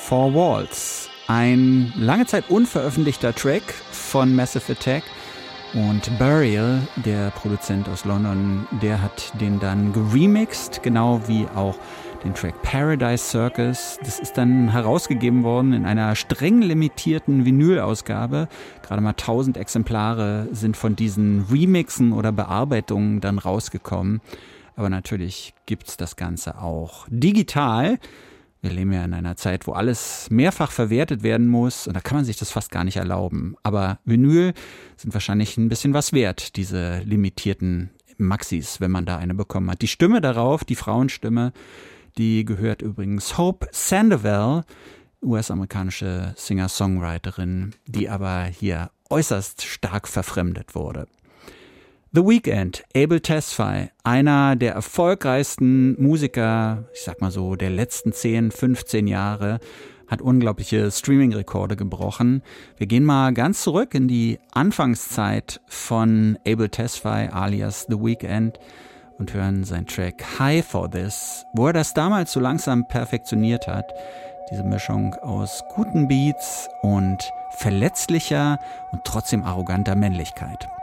Four Walls. Ein lange Zeit unveröffentlichter Track von Massive Attack. Und Burial, der Produzent aus London, der hat den dann geremixed, genau wie auch den Track Paradise Circus. Das ist dann herausgegeben worden in einer streng limitierten Vinyl-Ausgabe. Gerade mal 1000 Exemplare sind von diesen Remixen oder Bearbeitungen dann rausgekommen. Aber natürlich gibt's das Ganze auch digital. Wir leben ja in einer Zeit, wo alles mehrfach verwertet werden muss und da kann man sich das fast gar nicht erlauben. Aber Vinyl sind wahrscheinlich ein bisschen was wert, diese limitierten Maxis, wenn man da eine bekommen hat. Die Stimme darauf, die Frauenstimme, die gehört übrigens Hope Sandoval, US-amerikanische Singer-Songwriterin, die aber hier äußerst stark verfremdet wurde. The Weeknd, Abel Tesfaye, einer der erfolgreichsten Musiker, ich sag mal so, der letzten 10, 15 Jahre, hat unglaubliche Streaming-Rekorde gebrochen. Wir gehen mal ganz zurück in die Anfangszeit von Abel Tesfaye alias The Weeknd und hören seinen Track High for This, wo er das damals so langsam perfektioniert hat. Diese Mischung aus guten Beats und verletzlicher und trotzdem arroganter Männlichkeit.